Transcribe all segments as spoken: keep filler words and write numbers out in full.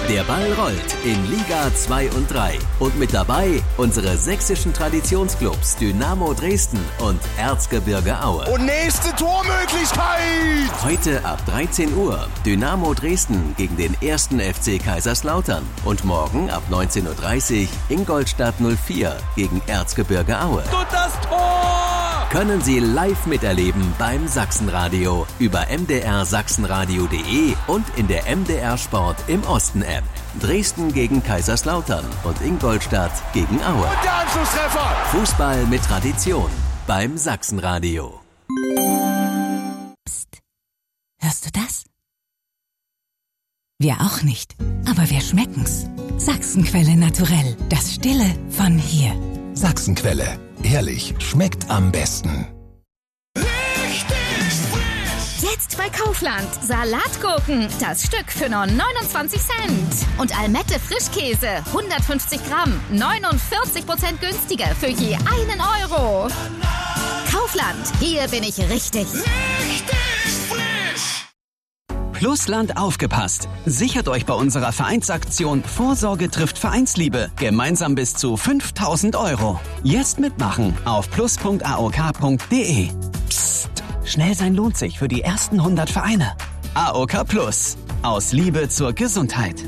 Der Ball rollt in Liga zwei und drei. Und mit dabei unsere sächsischen Traditionsclubs Dynamo Dresden und Erzgebirge Aue. Und nächste Tormöglichkeit! Heute ab dreizehn Uhr Dynamo Dresden gegen den ersten F C Kaiserslautern. Und morgen ab neunzehn Uhr dreißig Ingolstadt null vier gegen Erzgebirge Aue. Und das Tor! Können Sie live miterleben beim Sachsenradio über m d r sachsenradio punkt d e und in der M D R Sport im Osten-App. Dresden gegen Kaiserslautern und Ingolstadt gegen Aue. Und der Anschlusstreffer! Fußball mit Tradition beim Sachsenradio. Psst. Hörst du das? Wir auch nicht, aber wir schmecken's. Sachsenquelle naturell, das Stille von hier. Sachsenquelle, ehrlich, schmeckt am besten. Jetzt bei Kaufland. Salatgurken. Das Stück für nur neunundzwanzig Cent. Und Almette Frischkäse. hundertfünfzig Gramm. neunundvierzig Prozent günstiger für je einen Euro. Kaufland. Hier bin ich richtig. Richtig frisch! Plusland aufgepasst. Sichert euch bei unserer Vereinsaktion Vorsorge trifft Vereinsliebe gemeinsam bis zu fünftausend Euro. Jetzt mitmachen auf plus punkt a o k punkt d e. Psst. Schnell sein lohnt sich für die ersten hundert Vereine. A O K Plus. Aus Liebe zur Gesundheit.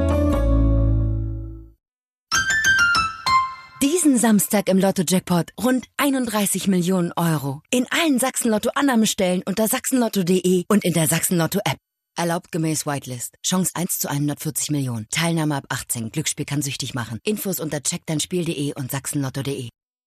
Diesen Samstag im Lotto-Jackpot rund einunddreißig Millionen Euro. In allen Sachsen-Lotto-Annahmestellen unter sachsenlotto punkt d e und in der Sachsen-Lotto-App. Erlaubt gemäß Whitelist. Chance eins zu hundertvierzig Millionen. Teilnahme ab achtzehn. Glücksspiel kann süchtig machen. Infos unter check dein spiel punkt d e und sachsenlotto punkt d e.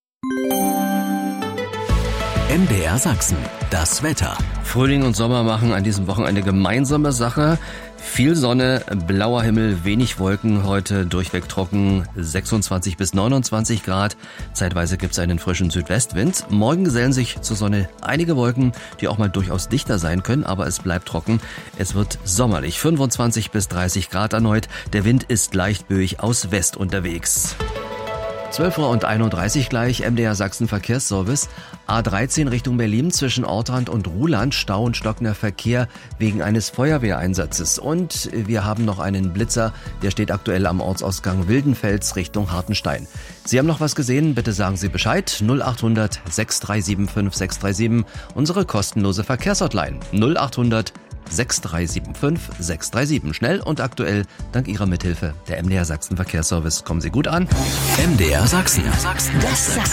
M D R Sachsen. Das Wetter. Frühling und Sommer machen an diesem Wochenende gemeinsame Sache. Viel Sonne, blauer Himmel, wenig Wolken, heute durchweg trocken, sechsundzwanzig bis neunundzwanzig Grad. Zeitweise gibt es einen frischen Südwestwind. Morgen gesellen sich zur Sonne einige Wolken, die auch mal durchaus dichter sein können, aber es bleibt trocken. Es wird sommerlich, fünfundzwanzig bis dreißig Grad erneut. Der Wind ist leicht böig aus West unterwegs. zwölf Uhr und einunddreißig gleich, M D R Sachsen Verkehrsservice. A dreizehn Richtung Berlin zwischen Ortrand und Ruhland, Stau und stockender Verkehr wegen eines Feuerwehreinsatzes. Und wir haben noch einen Blitzer, der steht aktuell am Ortsausgang Wildenfels Richtung Hartenstein. Sie haben noch was gesehen? Bitte sagen Sie Bescheid. null achthundert sechs drei sieben fünf sechs drei sieben, unsere kostenlose Verkehrshotline. null achthundert sechs drei sieben fünf sechs drei sieben. Schnell und aktuell, dank Ihrer Mithilfe. Der M D R Sachsen Verkehrsservice. Kommen Sie gut an. M D R Sachsen. Das Sachsen.